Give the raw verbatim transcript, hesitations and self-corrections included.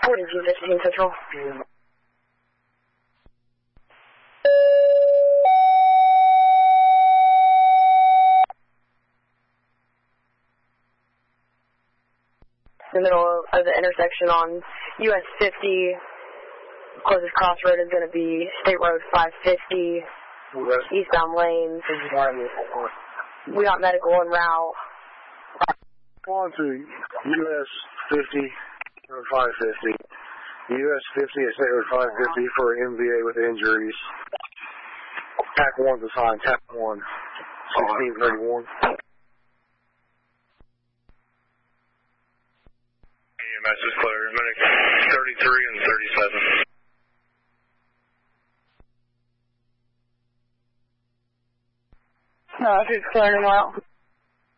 Reporting to fifteen Central. Yeah. The middle of the intersection on U S fifty. Closest crossroad is going to be State Road five fifty, West. eastbound lanes. We got medical en route. On to U S fifty or five fifty. U S fifty at State Road five fifty for an M V A with injuries. T A C one's assigned, T A C one, sixteen thirty-one. E M S is clear. Minutes thirty-three and thirty-seven. No, it's clearing out.